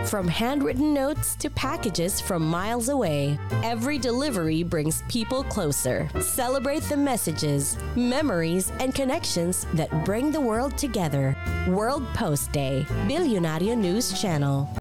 From handwritten notes to packages from miles away, every delivery brings people closer. Celebrate the messages, memories, and connections that bring the world together. World Post Day, Bilyonaryo News Channel.